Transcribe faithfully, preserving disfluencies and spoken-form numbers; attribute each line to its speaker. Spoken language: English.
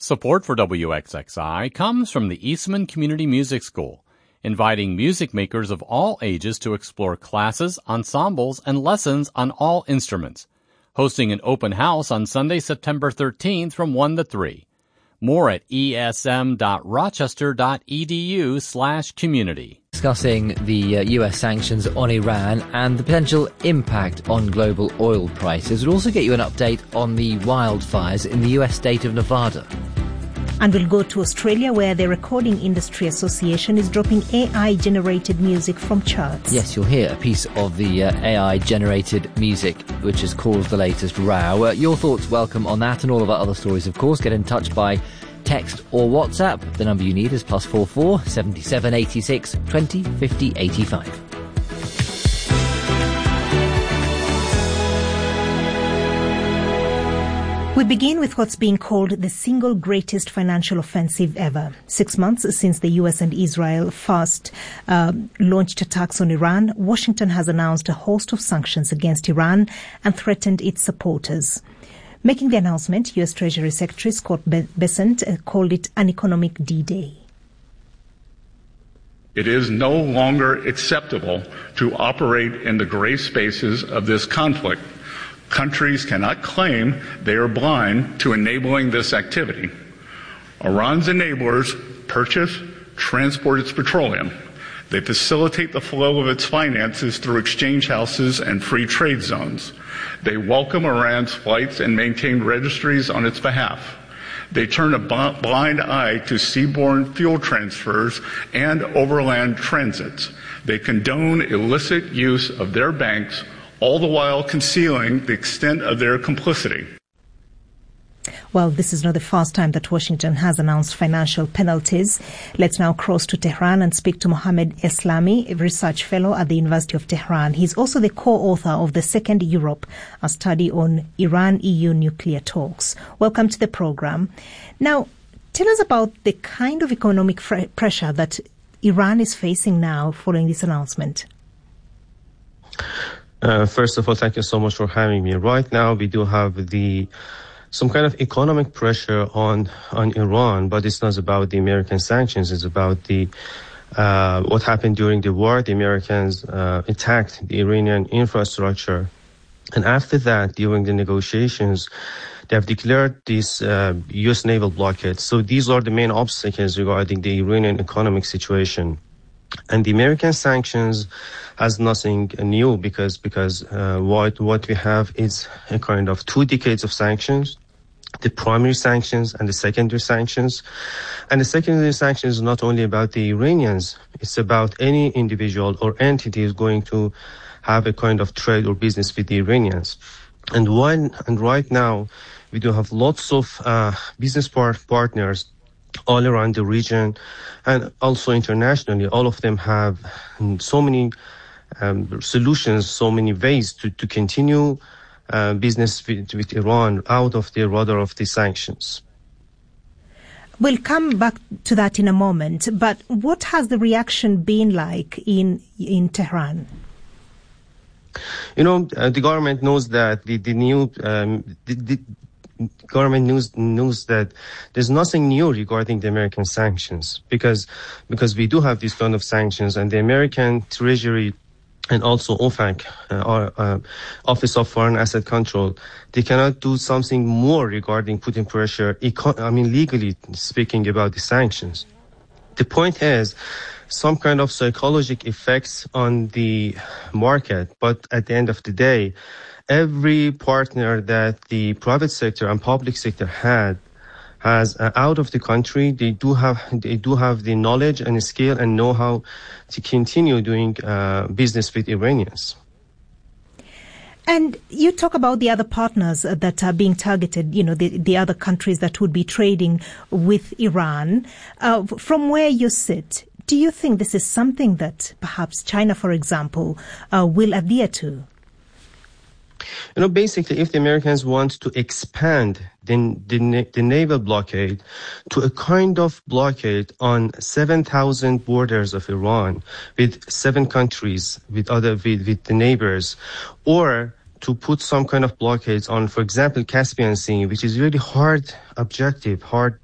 Speaker 1: Support for W X X I comes from the Eastman Community Music School, inviting music makers of all ages to explore classes, ensembles, and lessons on all instruments. Hosting an open house on Sunday, September thirteenth from one to three. More at esm.rochester.edu slash community.
Speaker 2: Discussing the uh, U S sanctions on Iran and the potential impact on global oil prices. We'll also get you an update on the wildfires in the U S state of Nevada.
Speaker 3: And we'll go to Australia, where the Recording Industry Association is dropping A I-generated music from charts.
Speaker 2: Yes, you'll hear a piece of the uh, A I-generated music, which has caused the latest row. Uh, your thoughts welcome on that and all of our other stories, of course. Get in touch by text or WhatsApp. The number you need is plus four four seven seven eight six twenty fifty eighty-five.
Speaker 3: We begin with what's being called the single greatest financial offensive ever. Six months since the U S and Israel first uh, launched attacks on Iran, Washington has announced a host of sanctions against Iran and threatened its supporters. Making the announcement, U S Treasury Secretary Scott Bessent uh, called it an economic D-Day.
Speaker 4: It is no longer acceptable to operate in the gray spaces of this conflict. Countries cannot claim they are blind to enabling this activity. Iran's enablers purchase, transport its petroleum. They facilitate the flow of its finances through exchange houses and free trade zones. They welcome Iran's flights and maintain registries on its behalf. They turn a blind eye to seaborne fuel transfers and overland transits. They condone illicit use of their banks, all the while concealing the extent of their complicity.
Speaker 3: Well, this is not the first time that Washington has announced financial penalties. Let's now cross to Tehran and speak to Mohammed Eslami, a research fellow at the University of Tehran. He's also the co-author of The Second Europe, a study on Iran-E U nuclear talks. Welcome to the program. Now, tell us about the kind of economic fr- pressure that Iran is facing now following this announcement.
Speaker 5: Uh, first of all, thank you so much for having me. Right now, we do have the some kind of economic pressure on on Iran, but it's not about the American sanctions. It's about the uh, what happened during the war. The Americans uh, attacked the Iranian infrastructure, and after that, during the negotiations, they have declared this uh, U S naval blockade. So these are the main obstacles regarding the Iranian economic situation. And the American sanctions has nothing new because because uh, what what we have is a kind of two decades of sanctions, the primary sanctions and the secondary sanctions. And the secondary sanctions is not only about the Iranians, it's about any individual or entity is going to have a kind of trade or business with the Iranians. And one and right now, we do have lots of uh, business par- partners all around the region and also internationally. All of them have so many um, solutions, so many ways to, to continue uh, business with, with Iran out of the radar of the sanctions.
Speaker 3: We'll come back to that in a moment, but what has the reaction been like in in Tehran?
Speaker 5: You know, uh, the government knows that the, the new um, the, the government knows knows that there's nothing new regarding the American sanctions because because we do have these kind of sanctions, and the American Treasury and also OFAC, uh, our uh, Office of Foreign Asset Control, they cannot do something more regarding putting pressure, eco- I mean, legally speaking, about the sanctions. The point is some kind of psychological effects on the market, but at the end of the day, every partner that the private sector and public sector had has uh, out of the country, they do have they do have the knowledge and the skill and know-how to continue doing uh, business with Iranians.
Speaker 3: And you talk about the other partners that are being targeted, you know, the, the other countries that would be trading with Iran. Uh, from where you sit, do you think this is something that perhaps China, for example, uh, will adhere to?
Speaker 5: You know, basically, if the Americans want to expand the, the, the naval blockade to a kind of blockade on seven thousand borders of Iran with seven countries, with other, with, with the neighbors, or to put some kind of blockades on, for example, Caspian Sea, which is really hard objective, hard